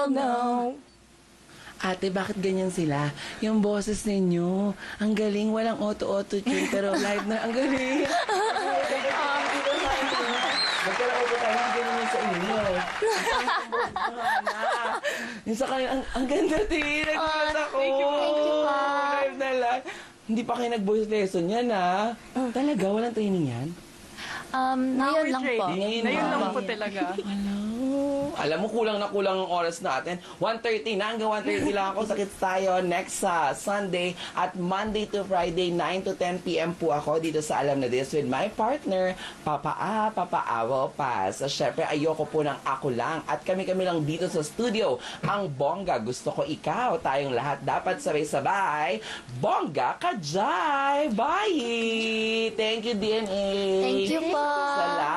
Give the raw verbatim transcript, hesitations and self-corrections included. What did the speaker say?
will know. Ate, bakit ganyan sila? Yung boses ninyo, ang galing, walang auto-auto-tune, pero live na, ang galing. Magkala ko tayo, hindi ganyan sa inyo. Yung sa kanila, ang, ang ganda, Ti. Nagulat ako. Thank you, thank you, pa. Live na live. Hindi pa kayo nag-voice lesson yan, ha? Talaga, walang training yan? Um, ngayon lang po. Ngayon Ngayon lang. lang po talaga. Hello. Alam mo, kulang na kulang ang oras natin. one thirty na, hanggang one thirty lang ako. Sakit tayo next sa Sunday at Monday to Friday, nine to ten p.m. po ako dito sa Alam na This with my partner, Papa A, Papa Awo Paz. So, syempre, ayoko po ng ako lang. At kami-kami lang dito sa studio. Ang bongga, gusto ko ikaw. Tayong lahat dapat sabay-sabay. Bongga Kajay! Bye! Thank you, D N A! Thank you po. Salamat.